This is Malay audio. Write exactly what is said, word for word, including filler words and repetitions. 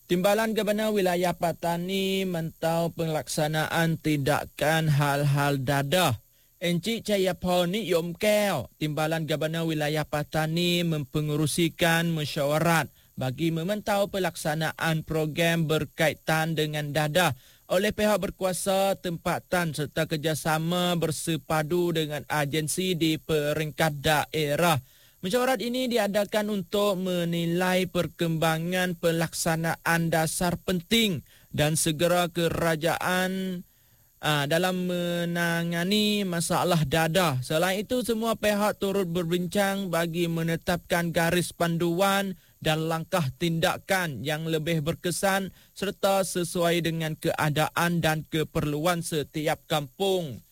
Timbalan Gubernur Wilayah Patani mentau pelaksanaan tindakan hal-hal dadah. Encik Cahayapol Nikyom Keo, Timbalan Gubernur Wilayah Patani mempengerusikan mesyuarat bagi memantau pelaksanaan program berkaitan dengan dadah oleh pihak berkuasa tempatan serta kerjasama bersepadu dengan agensi di peringkat daerah. Mesyuarat ini diadakan untuk menilai perkembangan pelaksanaan dasar penting dan segera kerajaan aa, dalam menangani masalah dadah. Selain itu, semua pihak turut berbincang bagi menetapkan garis panduan dan langkah tindakan yang lebih berkesan serta sesuai dengan keadaan dan keperluan setiap kampung.